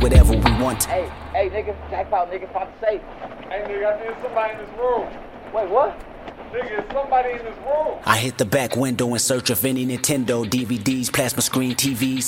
whatever we want. Hey, nigga, jackpot, nigga, found the safe. Hey, nigga, I think somebody in this room. Wait, what? Nigga, it's somebody in this room. I hit the back window in search of any Nintendo DVDs, plasma screen TVs.